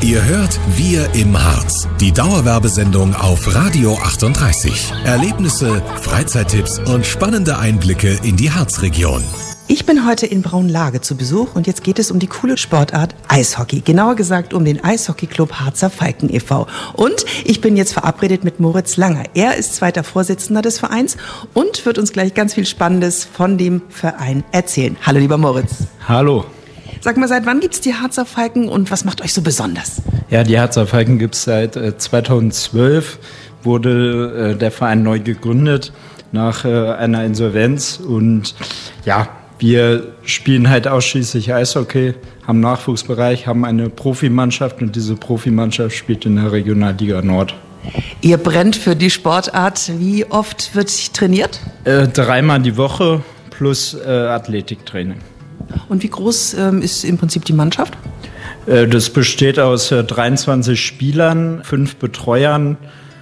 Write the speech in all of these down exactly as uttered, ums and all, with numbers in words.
Ihr hört Wir im Harz, die Dauerwerbesendung auf Radio achtunddreißig. Erlebnisse, Freizeittipps und spannende Einblicke in die Harzregion. Ich bin heute in Braunlage zu Besuch und jetzt geht es um die coole Sportart Eishockey. Genauer gesagt um den Eishockeyclub Harzer Falken e V Und ich bin jetzt verabredet mit Moritz Langer. Er ist zweiter Vorsitzender des Vereins und wird uns gleich ganz viel Spannendes von dem Verein erzählen. Hallo lieber Moritz. Hallo. Sag mal, seit wann gibt es die Harzer Falken und was macht euch so besonders? Ja, die Harzer Falken gibt es seit äh, zweitausendzwölf, wurde äh, der Verein neu gegründet nach äh, einer Insolvenz und ja, wir spielen halt ausschließlich Eishockey, haben Nachwuchsbereich, haben eine Profimannschaft und diese Profimannschaft spielt in der Regionalliga Nord. Ihr brennt für die Sportart. Wie oft wird trainiert? Äh, dreimal die Woche plus äh, Athletiktraining. Und wie groß ähm, ist im Prinzip die Mannschaft? Äh, das besteht aus äh, dreiundzwanzig Spielern, fünf Betreuern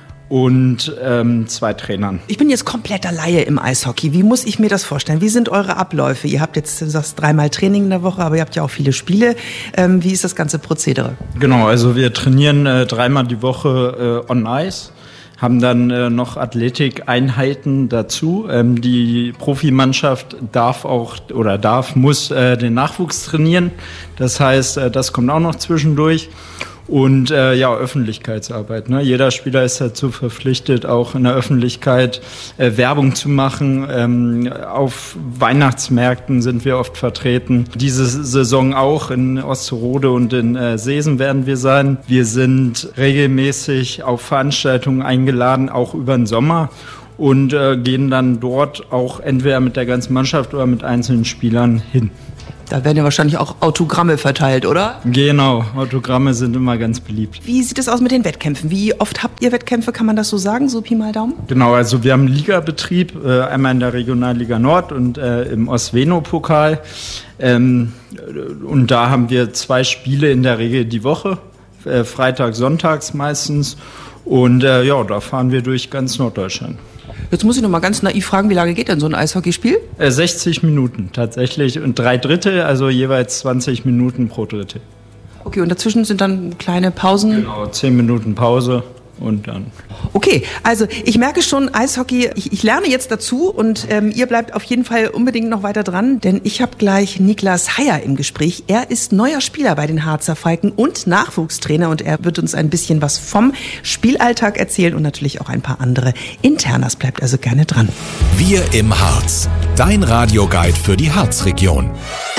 und ähm, zwei Trainern. Ich bin jetzt kompletter Laie im Eishockey. Wie muss ich mir das vorstellen? Wie sind eure Abläufe? Ihr habt jetzt, du sagst, dreimal Training in der Woche, aber ihr habt ja auch viele Spiele. Ähm, wie ist das ganze Prozedere? Genau, also wir trainieren äh, dreimal die Woche äh, on Ice, haben dann äh, noch Athletikeinheiten dazu. Ähm, die Profimannschaft darf auch oder darf, muss äh, den Nachwuchs trainieren. Das heißt, äh, das kommt auch noch zwischendurch. Und äh, ja, Öffentlichkeitsarbeit. Ne? Jeder Spieler ist dazu verpflichtet, auch in der Öffentlichkeit äh, Werbung zu machen. Ähm, auf Weihnachtsmärkten sind wir oft vertreten. Diese Saison auch in Osterode und in äh, Seesen werden wir sein. Wir sind regelmäßig auf Veranstaltungen eingeladen, auch über den Sommer. Und äh, gehen dann dort auch entweder mit der ganzen Mannschaft oder mit einzelnen Spielern hin. Da werden ja wahrscheinlich auch Autogramme verteilt, oder? Genau, Autogramme sind immer ganz beliebt. Wie sieht es aus mit den Wettkämpfen? Wie oft habt ihr Wettkämpfe, kann man das so sagen, so Pi mal Daumen? Genau, also wir haben einen Ligabetrieb, äh, einmal in der Regionalliga Nord und äh, im Osweno-Pokal. Ähm, und da haben wir zwei Spiele in der Regel die Woche, äh, Freitag, Sonntags meistens. Und äh, ja, da fahren wir durch ganz Norddeutschland. Jetzt muss ich noch mal ganz naiv fragen, wie lange geht denn so ein Eishockeyspiel? Äh, sechzig Minuten tatsächlich und drei Drittel, also jeweils zwanzig Minuten pro Drittel. Okay, und dazwischen sind dann kleine Pausen? Genau, zehn Minuten Pause und dann. Okay, also ich merke schon, Eishockey, ich, ich lerne jetzt dazu und ähm, ihr bleibt auf jeden Fall unbedingt noch weiter dran, denn ich habe gleich Niklas Heyer im Gespräch. Er ist neuer Spieler bei den Harzer Falken und Nachwuchstrainer und er wird uns ein bisschen was vom Spielalltag erzählen und natürlich auch ein paar andere Internas. Bleibt also gerne dran. Wir im Harz, dein Radioguide für die Harzregion.